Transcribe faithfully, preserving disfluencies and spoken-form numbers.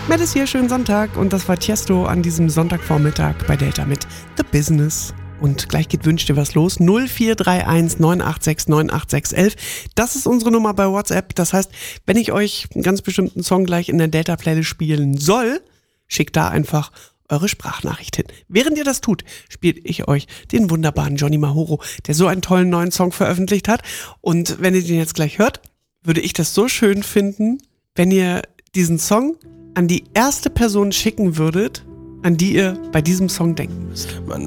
Matt ist hier, schönen Sonntag. Und das war Tiesto an diesem Sonntagvormittag bei Delta mit The Business. Und gleich geht Wünsch dir was los. null vier drei eins neun acht sechs neun acht sechs eins eins. Das ist unsere Nummer bei WhatsApp. Das heißt, wenn ich euch einen ganz bestimmten Song gleich in der Delta-Playlist spielen soll, schickt da einfach eure Sprachnachricht hin. Während ihr das tut, spiele ich euch den wunderbaren Johnny Mahoro, der so einen tollen neuen Song veröffentlicht hat. Und wenn ihr den jetzt gleich hört, würde ich das so schön finden, wenn ihr diesen Song an die erste Person schicken würdet, an die ihr bei diesem Song denken müsst.